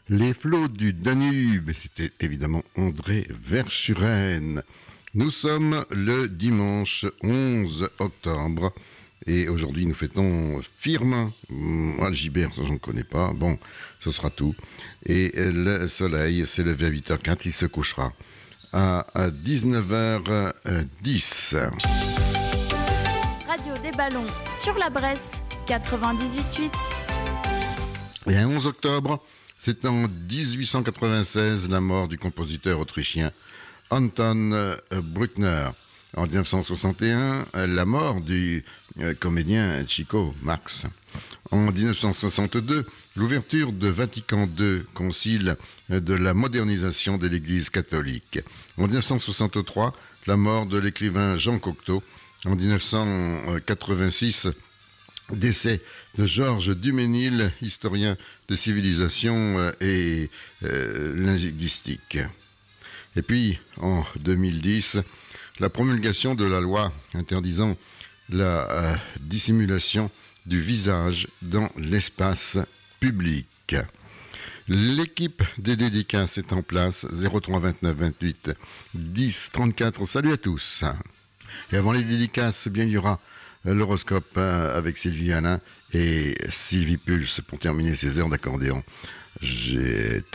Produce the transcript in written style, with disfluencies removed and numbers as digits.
Les flots du Danube, c'était évidemment André Verschuren. Nous sommes le dimanche 11 octobre et aujourd'hui nous fêtons Firmin. Moi, le Gibert, ça j'en connais pas. Bon, ce sera tout. Et le soleil s'est levé à 8h04, il se couchera à 19h10. Radio des ballons sur la Bresse, 98.8. Et un 11 octobre, c'est en 1896 la mort du compositeur autrichien Anton Bruckner. En 1961, la mort du comédien Chico Marx. En 1962, l'ouverture de Vatican II, concile de la modernisation de l'Église catholique. En 1963, la mort de l'écrivain Jean Cocteau. En 1986, décès de Georges Duménil, historien de civilisation et linguistique. Et puis, en 2010, la promulgation de la loi interdisant la dissimulation du visage dans l'espace public. L'équipe des dédicaces est en place, 03 29 28 10 34. Salut à tous. Et avant les dédicaces, bien, il y aura l'horoscope avec Sylvie Alain et Sylvie Pulse pour terminer ses heures d'accordéon. J'ai